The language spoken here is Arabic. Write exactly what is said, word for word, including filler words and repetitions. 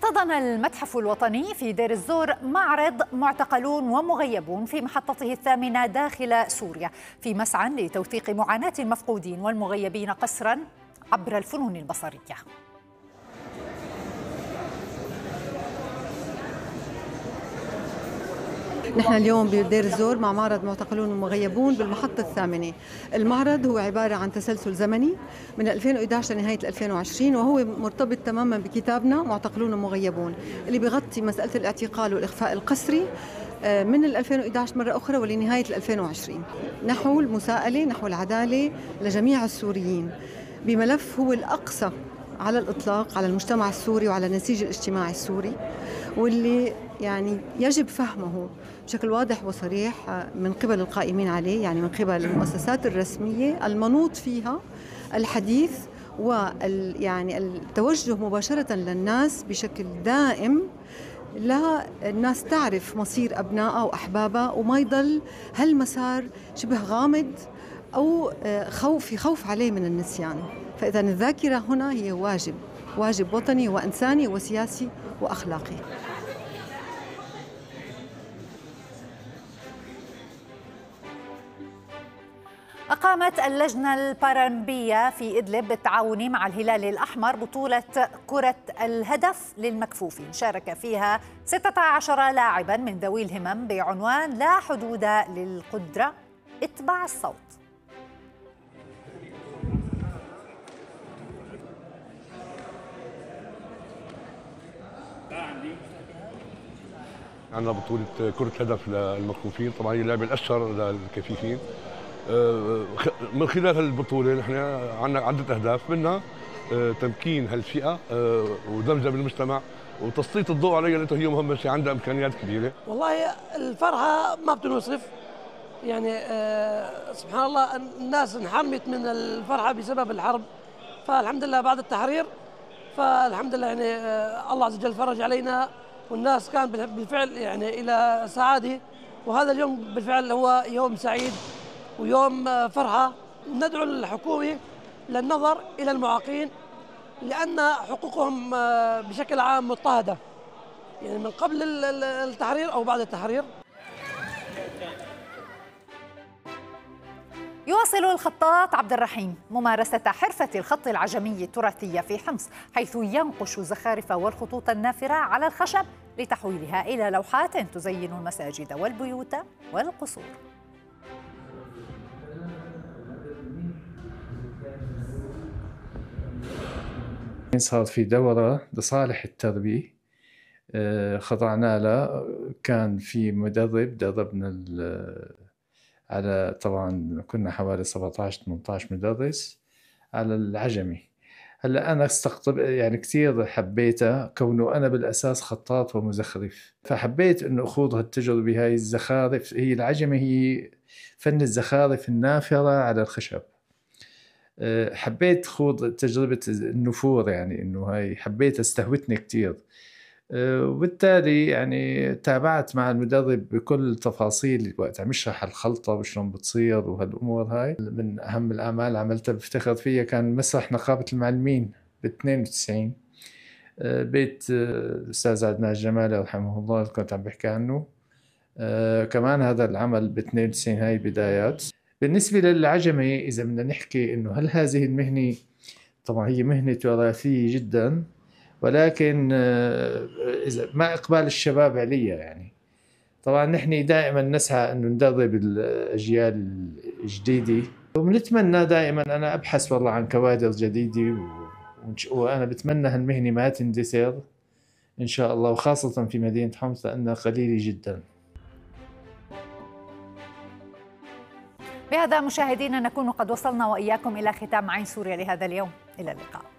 احتضن المتحف الوطني في دير الزور معرض معتقلون ومغيبون في محطته الثامنة داخل سوريا، في مسعى لتوثيق معاناة المفقودين والمغيبين قسرا عبر الفنون البصرية. نحن اليوم بدير الزور مع معرض معتقلون ومغيبون بالمحطة الثامنة. المعرض هو عبارة عن تسلسل زمني من ألفين وإحدى عشر لنهاية ألفين وعشرين، وهو مرتبط تماما بكتابنا معتقلون ومغيبون اللي بيغطي مسألة الاعتقال والإخفاء القسري من ألفين وإحدى عشر مرة أخرى ولنهاية ألفين وعشرين، نحو المساءلة، نحو العدالة لجميع السوريين، بملف هو الأقصى على الإطلاق على المجتمع السوري وعلى النسيج الاجتماعي السوري، واللي يعني يجب فهمه بشكل واضح وصريح من قبل القائمين عليه، يعني من قبل المؤسسات الرسمية المنوط فيها الحديث وال يعني التوجه مباشرة للناس بشكل دائم، لا الناس تعرف مصير أبنائها وأحبابها وما يضل هالمسار شبه غامض أو خوف في خوف عليه من النسيان. فإذا الذاكرة هنا هي واجب واجب وطني وإنساني وسياسي وأخلاقي. أقامت اللجنة البارالمبية في إدلب بالتعاون مع الهلال الأحمر بطولة كرة الهدف للمكفوفين، شارك فيها ستة عشر لاعبا من ذوي الهمم بعنوان لا حدود للقدرة، اتبع الصوت. عندنا بطولة كرة هدف للمكفوفين، طبعا هي اللعبة الأشهر للكفيفين. من خلال هالبطولة نحن عندنا عدة أهداف، منها تمكين هالفئة ودمجها بالمجتمع وتسليط الضوء عليها لأنه هي مهمة شيء، عندها إمكانيات كبيرة. والله الفرحة ما بتنوصف، يعني سبحان الله الناس انحرمت من الفرحة بسبب الحرب، فالحمد لله بعد التحرير فالحمد لله يعني الله عز وجل فرج علينا، والناس كان بالفعل يعني إلى سعادة، وهذا اليوم بالفعل هو يوم سعيد ويوم فرحة. ندعو الحكومة للنظر إلى المعاقين لأن حقوقهم بشكل عام مضطهدة، يعني من قبل التحرير أو بعد التحرير. يواصل الخطاط عبد الرحيم ممارسة حرفة الخط العجمي التراثية في حمص، حيث ينقش الزخارف والخطوط النافرة على الخشب لتحويلها إلى لوحات تزين المساجد والبيوت والقصور. صار في دورة لصالح التربية خضعنا لها، كان في مدرب دربنا على، طبعا كنا حوالي سبعة عشر ثمانية عشر مدرس على العجمي. هلا انا استقطب يعني كثير حبيتها كونه انا بالاساس خطاط ومزخرف، فحبيت انه اخوض هالتجربه هاي. الزخارف هي العجمي هي فن الزخارف النافره على الخشب. حبيت خوض تجربه النفور، يعني انه هاي حبيت استهوتني كثير، وبالتالي يعني تابعت مع المدرب بكل تفاصيل وقت عم يشرح الخلطة وشلون بتصير وهالأمور هاي. من أهم الأعمال عملتها بفتخر فيها كان مسرح نقابة المعلمين ب اثنين وتسعين، بيت الأستاذ عدنان الجمالي رحمه الله اللي كنت عم بحكي عنه. كمان هذا العمل ب اثنين وتسعين هاي بدايات. بالنسبة للعجمي إذا بدنا نحكي إنه هل هذه المهنة، طبعا هي مهنة تراثية جدا، ولكن إذا مع إقبال الشباب عليها، يعني طبعا نحن دائما نسعى أنه ندرب الأجيال الجديدة، وبنتمنى دائما، أنا أبحث والله عن كوادر جديدة، وأنا بتمنى هالمهنة ما تندثر إن شاء الله، وخاصة في مدينة حمص لأنها قليلة جدا. بهذا مشاهدينا نكون قد وصلنا وإياكم إلى ختام عين سوريا لهذا اليوم، إلى اللقاء.